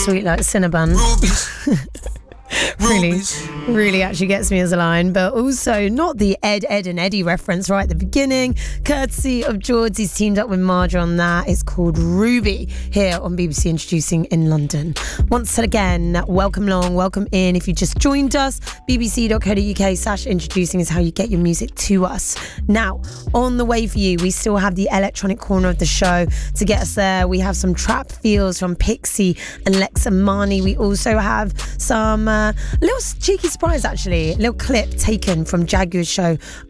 sweet like Cinnabon. really actually gets me as a line, but also not the Ed, and Eddie reference right at the beginning, courtesy of George. He's teamed up with Marja on that. It's called Ruby here on BBC Introducing in London. Once again, welcome along, welcome in. If you just joined us, bbc.co.uk/introducing is how you get your music to us. Now, on the way for you, we still have the electronic corner of the show to get us there. We have some trap feels from Pixie and Lex Amani. We also have some a little cheeky surprise, actually, a little clip taken from Jaguar's show